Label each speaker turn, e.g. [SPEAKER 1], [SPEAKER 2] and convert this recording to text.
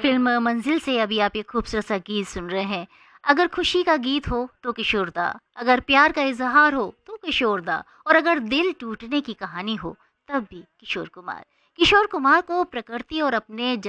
[SPEAKER 1] Film मंज़िल से अभी आप ये खूबसूरत सा गीत सुन रहे हैं। अगर खुशी का गीत हो तो किशोर दा, अगर प्यार का इज़हार हो तो किशोर दा और अगर दिल टूटने की कहानी हो तब भी किशोर कुमार। किशोर कुमार को प्रकृति और अपने